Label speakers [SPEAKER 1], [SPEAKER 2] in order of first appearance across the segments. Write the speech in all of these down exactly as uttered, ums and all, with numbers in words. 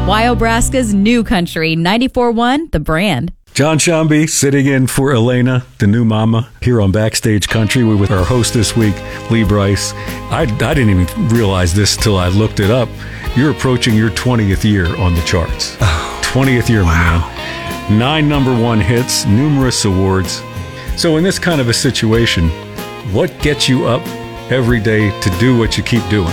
[SPEAKER 1] Wyobraska's New Country, ninety-four point one, The Brand.
[SPEAKER 2] John Shambi sitting in for Elena, the new mama, here on Backstage Country. We're with our host this week, Lee Brice. I, I didn't even realize this till I looked it up. You're approaching your twentieth year on the charts. twentieth year, wow. My man. Nine number one hits, numerous awards. So in this kind of a situation, what gets you up every day to do what you keep doing?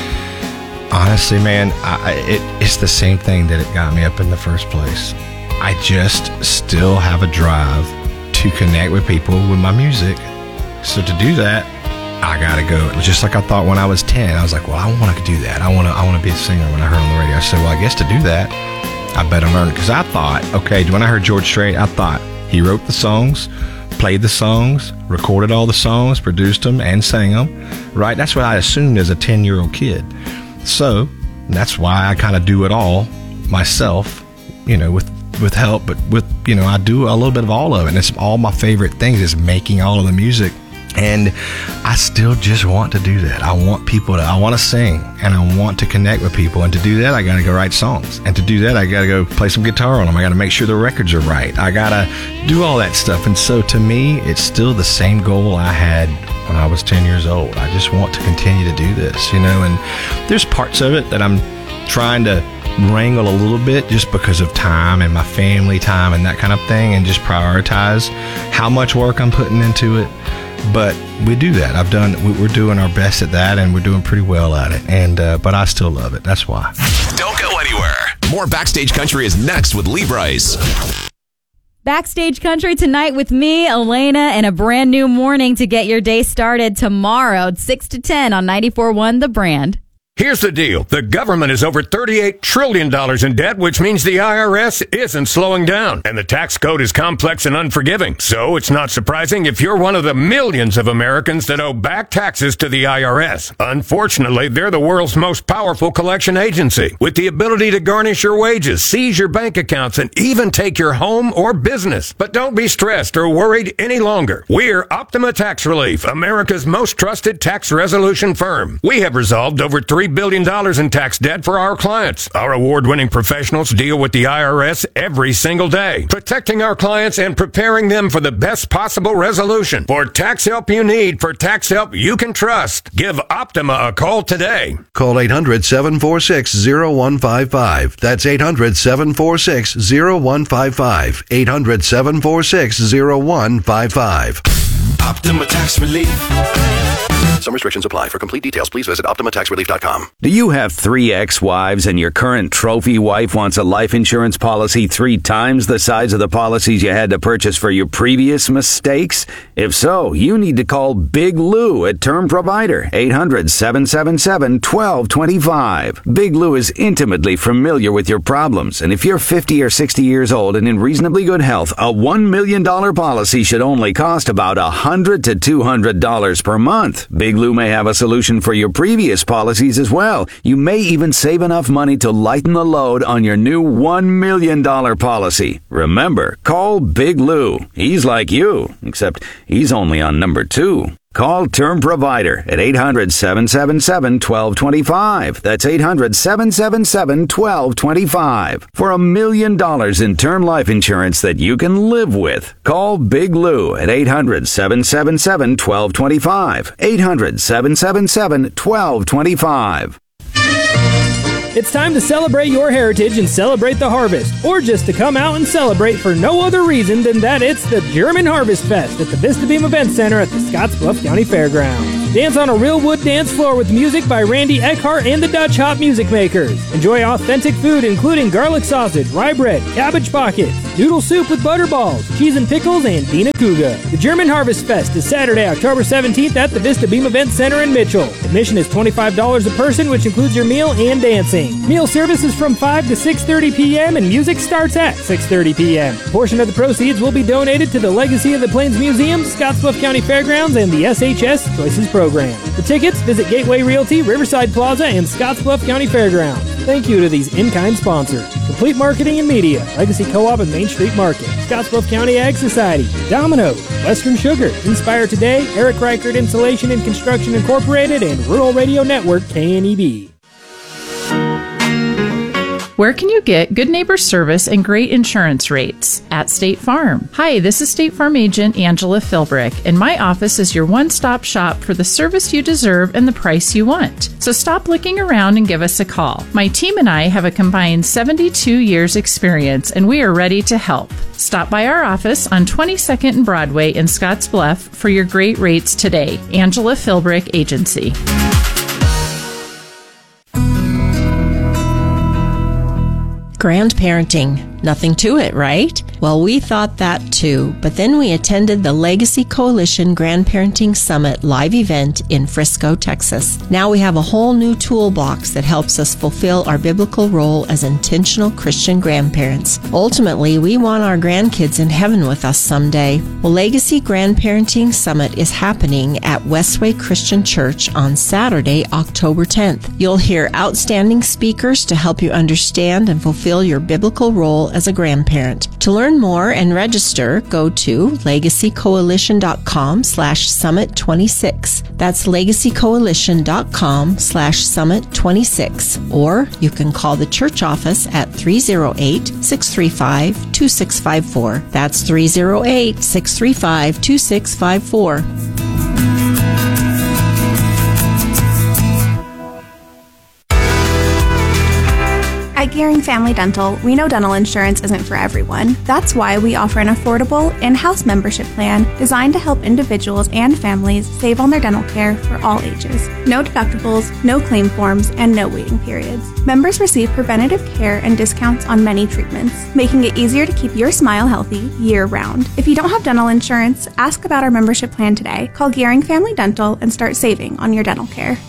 [SPEAKER 3] Honestly, man, I, it, it's the same thing that it got me up in the first place. I just still have a drive to connect with people with my music. So to do that, I gotta go. Just like I thought when I was ten, I was like, well, I want to do that. I want to I want to be a singer. When I heard on the radio, I said, well, I guess to do that, I better learn it. Because I thought, okay, when I heard George Strait, I thought he wrote the songs, played the songs, recorded all the songs, produced them, and sang them, right? That's what I assumed as a ten-year-old kid. So that's why I kind of do it all myself, you know, with with help, but with, you know, I do a little bit of all of it. And it's all my favorite things is making all of the music. And I still just want to do that. I want people to, I want to sing and I want to connect with people. And to do that, I got to go write songs. And to do that, I got to go play some guitar on them. I got to make sure the records are right. I got to do all that stuff. And so to me, it's still the same goal I had when I was ten years old. I just want to continue to do this, you know, and there's parts of it that I'm trying to wrangle a little bit just because of time and my family time and that kind of thing, and just prioritize how much work I'm putting into it. But we do that. I've done, we're doing our best at that, and we're doing pretty well at it. And uh, but I still love it. That's why.
[SPEAKER 4] Don't go anywhere. More Backstage Country is next with Lee Brice.
[SPEAKER 1] Backstage Country tonight with me, Elena, and a brand new morning to get your day started tomorrow, six to ten on ninety-four point one The Brand.
[SPEAKER 5] Here's the deal. The government is over thirty-eight trillion dollars in debt, which means the I R S isn't slowing down. And the tax code is complex and unforgiving. So it's not surprising if you're one of the millions of Americans that owe back taxes to the I R S. Unfortunately, they're the world's most powerful collection agency, with the ability to garnish your wages, seize your bank accounts, and even take your home or business. But don't be stressed or worried any longer. We're Optima Tax Relief, America's most trusted tax resolution firm. We have resolved over three billion dollars in tax debt for our clients. Our award-winning professionals deal with the I R S every single day, protecting our clients and preparing them for the best possible resolution. For tax help you need, for tax help you can trust, give Optima a call today.
[SPEAKER 6] Call eight hundred, seven four six, zero one five five. That's eight hundred, seven four six, zero one five five. eight hundred, seven four six, zero one five five.
[SPEAKER 4] Optima Tax Relief.
[SPEAKER 6] Some restrictions apply. For complete details, please visit optima tax relief dot com.
[SPEAKER 7] Do you have three ex-wives and your current trophy wife wants a life insurance policy three times the size of the policies you had to purchase for your previous mistakes? If so, you need to call Big Lou at Term Provider, eight hundred, seven seven seven, one two two five. Big Lou is intimately familiar with your problems, and if you're fifty or sixty years old and in reasonably good health, a one million dollars policy should only cost about one hundred to two hundred dollars per month. Big Lou may have a solution for your previous policies as well. You may even save enough money to lighten the load on your new one million dollars policy. Remember, call Big Lou. He's like you, except he's only on number two. Call Term Provider at eight hundred, seven seven seven, one two two five. That's eight hundred, seven seven seven, one two two five. For a million dollars in term life insurance that you can live with. Call Big Lou at eight hundred, seven seven seven, one two two five. eight hundred, seven seven seven, one two two five.
[SPEAKER 8] It's time to celebrate your heritage and celebrate the harvest, or just to come out and celebrate for no other reason than that it's the German Harvest Fest at the Vista Beam Event Center at the Scottsbluff County Fairgrounds. Dance on a real wood dance floor with music by Randy Eckhart and the Dutch Hop Music Makers. Enjoy authentic food including garlic sausage, rye bread, cabbage pockets, noodle soup with butterballs, cheese and pickles, and Dina Kuga. The German Harvest Fest is Saturday, October seventeenth at the Vista Beam Event Center in Mitchell. Admission is twenty-five dollars a person, which includes your meal and dancing. Meal service is from five to six thirty p.m. and music starts at six thirty p.m. A portion of the proceeds will be donated to the Legacy of the Plains Museum, Scottsbluff County Fairgrounds, and the S H S Choices Program. For tickets, visit Gateway Realty, Riverside Plaza, and Scottsbluff County Fairgrounds. Thank you to these in-kind sponsors: Complete Marketing and Media, Legacy Co-op and Main Street Market, Scottsbluff County Ag Society, Domino's, Western Sugar, Inspire Today, Eric Reichert Insulation and Construction Incorporated, and Rural Radio Network K N E B.
[SPEAKER 9] Where can you get good neighbor service and great insurance rates? At State Farm. Hi, this is State Farm agent Angela Philbrick, and my office is your one-stop shop for the service you deserve and the price you want. So stop looking around and give us a call. My team and I have a combined seventy-two years experience, and we are ready to help. Stop by our office on twenty-second and Broadway in Scottsbluff for your great rates today. Angela Philbrick Agency.
[SPEAKER 10] Grandparenting. Nothing to it, right? Well, we thought that too, but then we attended the Legacy Coalition Grandparenting Summit live event in Frisco, Texas. Now we have a whole new toolbox that helps us fulfill our biblical role as intentional Christian grandparents. Ultimately, we want our grandkids in heaven with us someday. Well, Legacy Grandparenting Summit is happening at Westway Christian Church on Saturday, October tenth. You'll hear outstanding speakers to help you understand and fulfill your biblical role as a grandparent. To learn more and register, go to legacycoalition.com slash summit 26. That's legacycoalition.com slash summit 26. Or you can call the church office at three oh eight, six three five, two six five four. That's three oh eight, six three five, two six five four.
[SPEAKER 11] At Gearing Family Dental, we know dental insurance isn't for everyone. That's why we offer an affordable in-house membership plan designed to help individuals and families save on their dental care for all ages. No deductibles, no claim forms, and no waiting periods. Members receive preventative care and discounts on many treatments, making it easier to keep your smile healthy year-round. If you don't have dental insurance, ask about our membership plan today. Call Gearing Family Dental and start saving on your dental care.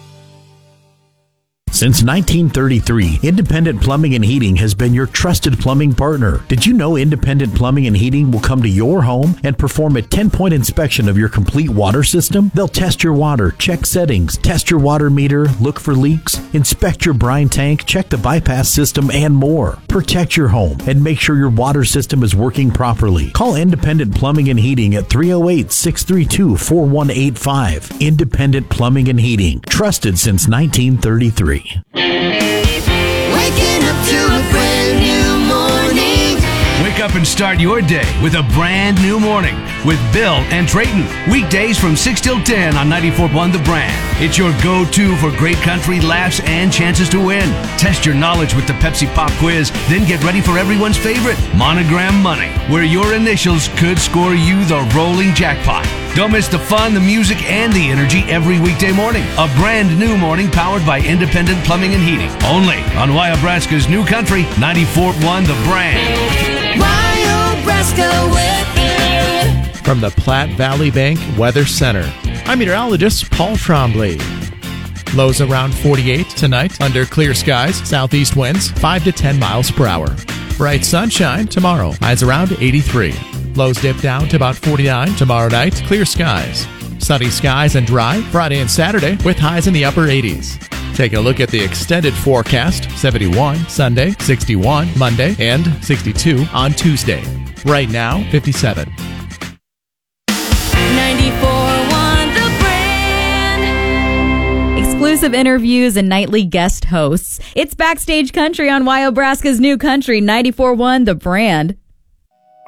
[SPEAKER 12] Since nineteen thirty-three, Independent Plumbing and Heating has been your trusted plumbing partner. Did you know Independent Plumbing and Heating will come to your home and perform a ten-point inspection of your complete water system? They'll test your water, check settings, test your water meter, look for leaks, inspect your brine tank, check the bypass system, and more. Protect your home and make sure your water system is working properly. Call Independent Plumbing and Heating at three oh eight, six three two, four one eight five. Independent Plumbing and Heating, trusted since nineteen thirty-three.
[SPEAKER 13] Waking up to a brand new morning. Wake up and start your day with a brand new morning with Bill and Trayton. Weekdays from six till ten on ninety-four point one The Brand. It's your go-to for great country laughs and chances to win. Test your knowledge with the Pepsi Pop Quiz, then get ready for everyone's favorite, Monogram Money, where your initials could score you the rolling jackpot. Don't miss the fun, the music, and the energy every weekday morning. A brand new morning powered by Independent Plumbing and Heating. Only on Wyobraska's new country, ninety-four point one The Brand. Wyobraska with
[SPEAKER 14] From the Platte Valley Bank Weather Center, I'm meteorologist Paul Trombley. Lows around forty-eight tonight under clear skies, southeast winds five to ten miles per hour. Bright sunshine tomorrow, highs around eighty-three. Lows dip down to about forty-nine tomorrow night, clear skies. Sunny skies and dry Friday and Saturday with highs in the upper eighties. Take a look at the extended forecast, seventy-one Sunday, sixty-one Monday, and sixty-two on Tuesday. Right now, fifty-seven.
[SPEAKER 1] ninety-four point one The Brand. Exclusive interviews and nightly guest hosts. It's Backstage Country on Wyobraska's new country, ninety-four point one The Brand.